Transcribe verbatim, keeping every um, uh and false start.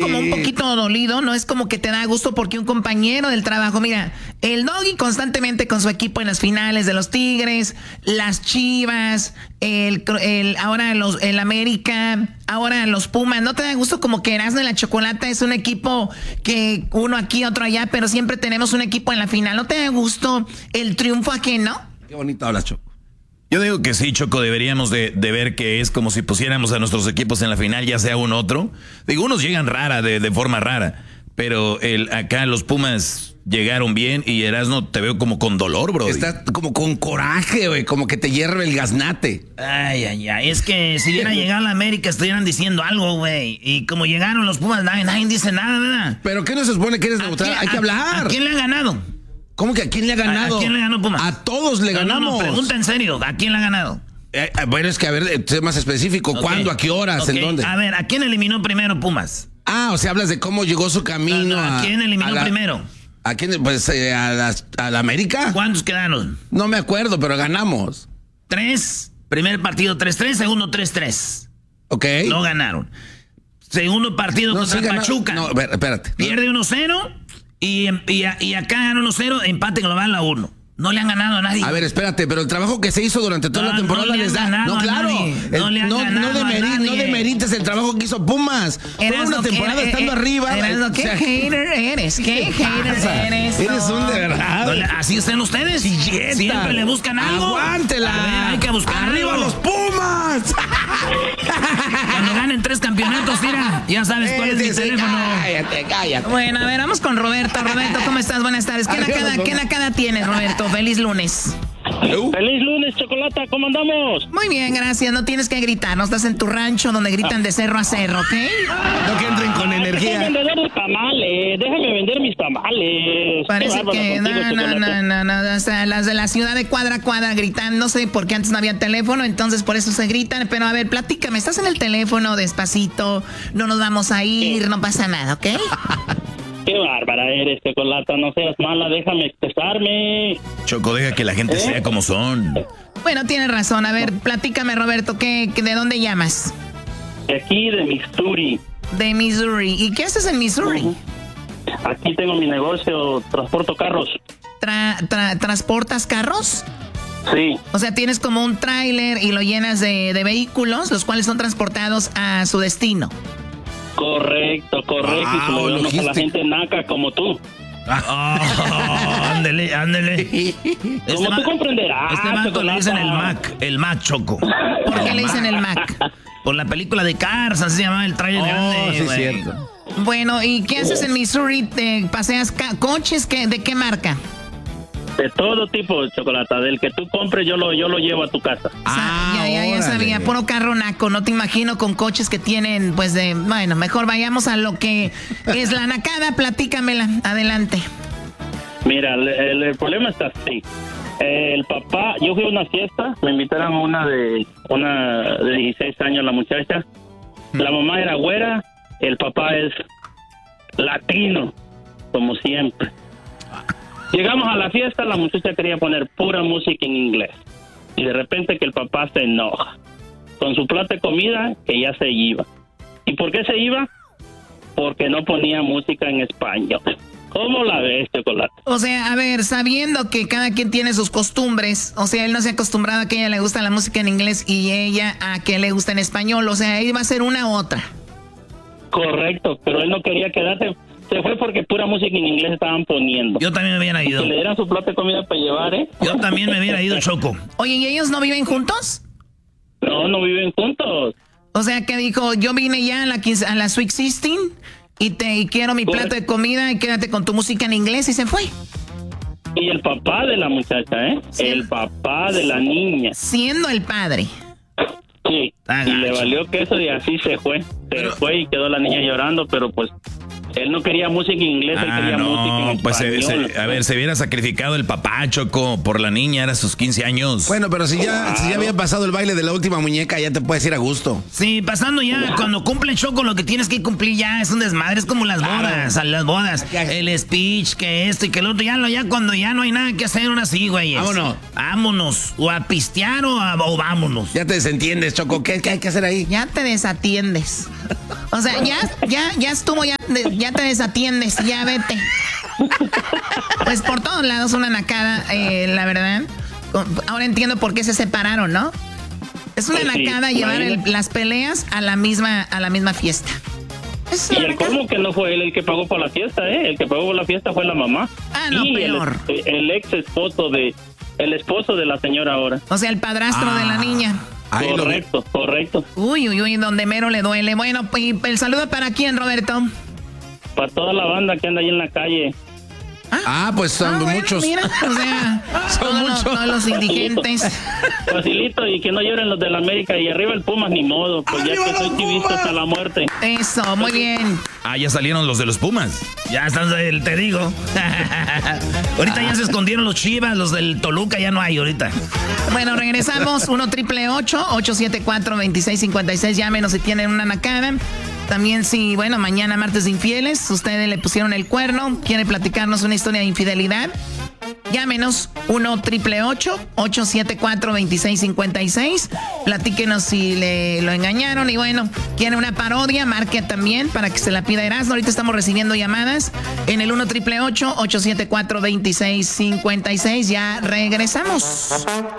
como un poquito dolido, no es como que te da gusto porque un compañero del trabajo, mira, el Doggy constantemente con su equipo en las finales de los Tigres, las Chivas, el, el ahora los, el América, ahora los Pumas, ¿no te da gusto como que Erasmo y la Chocolata es un equipo que uno aquí, otro allá, pero siempre tenemos un equipo en la final? ¿No te da gusto el triunfo ajeno? Qué bonito hablas, Choco. Yo digo que sí, Choco, deberíamos de, de ver que es como si pusiéramos a nuestros equipos en la final, ya sea un otro. Digo, unos llegan rara, de, de forma rara, pero el acá los Pumas llegaron bien y Erasmo te veo como con dolor, bro. Estás como con coraje, güey, como que te hierve el gaznate. Ay, ay, ay, es que si hubiera llegado a la América estuvieran diciendo algo, güey. Y como llegaron los Pumas, nadie, nadie dice nada, ¿verdad? ¿Pero qué no se supone que eres neutral? Hay que hablar. ¿A quién le ha ganado? ¿Cómo que a quién le ha ganado? ¿A, a quién le ganó Pumas? A todos le no, ganamos. No, no, pregunta en serio, ¿a quién le ha ganado? Eh, bueno, es que a ver, sé más específico. Okay. ¿Cuándo? ¿A qué horas? Okay. ¿En dónde? A ver, ¿a quién eliminó primero Pumas? Ah, o sea, hablas de cómo llegó su camino. No, no, ¿a, ¿A quién eliminó a la, primero? ¿A quién? Pues eh, a, la, a la América. ¿Cuántos quedaron? No me acuerdo, pero ganamos. Tres. Primer partido tres tres, segundo tres tres. Ok. No ganaron. Segundo partido no, contra sí Pachuca. No, espérate. Pierde uno cero. Y, y, y acá gana uno cero, empate global a uno. No le han ganado a nadie. A ver, espérate, pero el trabajo que se hizo durante toda no, la temporada no les da. No, claro. El, no, le han no, no, demeri no demerites el trabajo que hizo Pumas. Toda una temporada que, estando eh, arriba. Erasmo, ¿qué o sea, hater eres? ¿Qué, ¿qué hater pasa? eres? Eres un de verdad. No, así están ustedes. Silleta. Siempre le buscan algo. Aguántela. A ver, hay que buscar ¡Arriba algo. los Pumas! Cuando ganen tres campeonatos, mira, ya sabes cuál es mi teléfono. Cállate, cállate. Bueno, a ver, vamos con Roberto. Roberto, ¿cómo estás? Buenas tardes. ¿Qué nacada, ¿qué nacada tienes, Roberto? Feliz lunes. Feliz lunes, Chocolata, ¿cómo andamos? Muy bien, gracias. No tienes que gritar, no estás en tu rancho donde gritan de cerro a cerro, ¿ok? No que entren con Ay, energía. Déjame vender mis tamales, déjame vender mis tamales. Parece que no, contigo, no, no, no, no, o sea, las de la ciudad de cuadra a cuadra gritan, no sé, porque antes no había teléfono, entonces por eso se gritan, pero a ver, platícame, estás en el teléfono despacito, no nos vamos a ir, sí. No pasa nada, ¿ok? Qué bárbara eres, Chocolata, no seas mala, déjame expresarme. Choco, deja que la gente ¿Eh? sea como son. Bueno, tienes razón. A ver, platícame, Roberto, ¿qué, ¿de dónde llamas? De aquí, de Missouri. De Missouri. ¿Y qué haces en Missouri? Uh-huh. Aquí tengo mi negocio, transporto carros. Tra, tra, ¿Transportas carros? Sí. O sea, tienes como un tráiler y lo llenas de, de vehículos, los cuales son transportados a su destino. Correcto, correcto. Ah, y se lo llevamos a la gente naca como tú. Ah, ándele, ándele. Como este tú comprenderás. Este Mac le dicen el Mac, el Mac, Choco. ¿Por qué le dicen el Mac? Por la película de Cars, así se llamaba el trailer oh, grande. Sí, es cierto. Bueno, ¿y qué haces en Missouri? ¿Te paseas coches? ¿Qué, ¿De qué marca? De todo tipo, Chocolata. Del que tú compres, yo lo, yo lo llevo a tu casa. Ah, ya, ya, ya sabía. Puro carro naco. No te imagino con coches que tienen, pues, de... Bueno, mejor vayamos a lo que es la nacada. Platícamela. Adelante. Mira, el, el, el problema está así. El papá... Yo fui a una fiesta. Me invitaron a una de... Una de dieciséis años, la muchacha. La mamá era güera. El papá es latino, como siempre. Llegamos a la fiesta, la muchacha quería poner pura música en inglés. Y de repente que el papá se enoja. Con su plato de comida, que ya se iba. ¿Y por qué se iba? Porque no ponía música en español. ¿Cómo la ves, Chocolate? O sea, a ver, sabiendo que cada quien tiene sus costumbres, o sea, él no se ha acostumbrado a que a ella le gusta la música en inglés y ella a que le gusta en español. O sea, ahí va a ser una u otra. Correcto, pero él no quería quedarse... Se fue porque pura música en inglés estaban poniendo. Yo también me hubiera ido. Que le dieran su plato de comida para llevar, ¿eh? Yo también me hubiera ido, Choco. Oye, ¿y ellos no viven juntos? No, no viven juntos. O sea, que dijo, yo vine ya a la, a la Sweet sixteen y, te, y quiero mi plato de comida y quédate con tu música en inglés y se fue. Y el papá de la muchacha, ¿eh? Sí. El papá de la niña. Siendo el padre. Sí, y le valió queso y así se fue. Se pero... fue y quedó la niña llorando, pero pues... Él no quería música en inglés, ah, él quería no, música en pues español. Se, se, a ver, se hubiera sacrificado el papá, Choco, por la niña, era sus quince años. Bueno, pero si ya, claro. si ya había pasado el baile de la última muñeca, ya te puedes ir a gusto. Sí, pasando ya, cuando cumple Choco, lo que tienes que cumplir ya es un desmadre, es como las claro. bodas, las bodas, el speech, que esto y que el otro, ya, ya cuando ya no hay nada que hacer, ahora sí, güey. Vámonos. Vámonos, o a pistear o, a, o vámonos. Ya te desentiendes, Choco, ¿qué, qué hay que hacer ahí? Ya te desatiendes. O sea, ya, ya, ya estuvo, ya, ya te desatiendes, ya vete. Pues por todos lados una nacada, eh, la verdad. Ahora entiendo por qué se separaron, ¿no? Es una sí, nacada llevar el, las peleas a la misma, a la misma fiesta. Y el colmo que no fue él el que pagó por la fiesta, ¿eh? El que pagó por la fiesta fue la mamá. Ah, no, y peor. El, el ex esposo de, el esposo de la señora ahora. O sea, el padrastro ah. de la niña. Ay, correcto, correcto. Uy, uy, uy, donde mero le duele. Bueno, y el saludo para quién, Roberto. Para toda la banda que anda ahí en la calle. Ah, ah pues son ah, bueno, muchos. Mira, o sea, son todos, muchos. Los, todos los indigentes. Facilito, y que no lloren los de la América. Y arriba el Pumas, ni modo. Pues ya que soy chivista hasta la muerte. Eso, muy bien. Ah, ya salieron los de los Pumas. Ya están, te digo. Ahorita ya se escondieron los Chivas, los del Toluca ya no hay ahorita. Bueno, regresamos. uno triple ocho, ocho siete cuatro, dos seis cinco seis. Llámenos si tienen una nacada. También si, bueno, mañana martes de infieles, ustedes le pusieron el cuerno, quiere platicarnos una historia de infidelidad, llámenos uno triple ocho, ocho siete cuatro, dos seis cinco seis, platíquenos si le lo engañaron y bueno, quiere una parodia, marque también para que se la pida Erasmo. Ahorita estamos recibiendo llamadas en el uno triple ocho, ocho siete cuatro, dos seis cinco seis, ya regresamos.